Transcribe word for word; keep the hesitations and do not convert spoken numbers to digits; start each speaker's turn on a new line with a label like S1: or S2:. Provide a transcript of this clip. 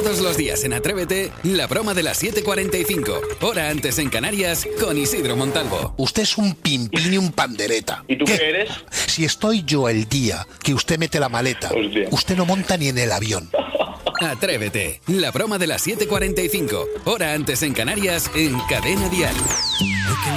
S1: Todos los días en Atrévete, la broma de las siete cuarenta y cinco, hora antes en Canarias, con Isidro Montalvo.
S2: Usted es un pimpín y un pandereta.
S3: ¿Y tú qué, qué eres?
S2: Si estoy yo el día que usted mete la maleta, Hostia. Usted no monta ni en el avión.
S1: Atrévete, la broma de las siete cuarenta y cinco, hora antes en Canarias, en Cadena Dial.